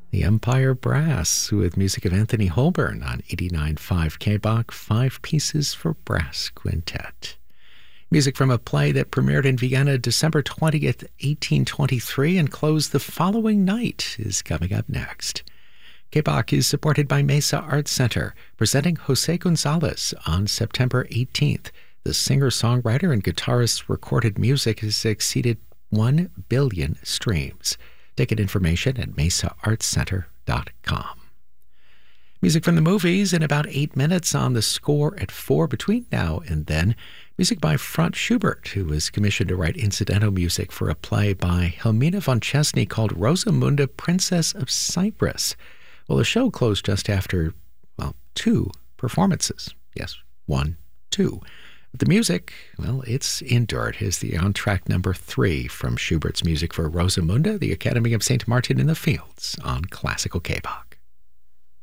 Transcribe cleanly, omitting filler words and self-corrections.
The Empire Brass with music of Anthony Holborn on 89.5 KBach, 5 pieces for brass quintet. Music from a play that premiered in Vienna December 20th, 1823 and closed the following night is coming up next. KBach is supported by Mesa Arts Center, presenting Jose Gonzalez on September 18th. The singer-songwriter and guitarist's recorded music has exceeded 1 billion streams. Ticket information at mesaartscenter.com. Music from the movies in about 8 minutes on The Score at 4 between now and then. Music by Franz Schubert, who was commissioned to write incidental music for a play by Helmina von Chesney called Rosamunde, Princess of Cyprus. Well, the show closed just after, 2 performances. Yes, 1, 2. The music, it's endured. Here's the on track number 3 from Schubert's music for Rosamunde, the Academy of St. Martin in the Fields on Classical KBach.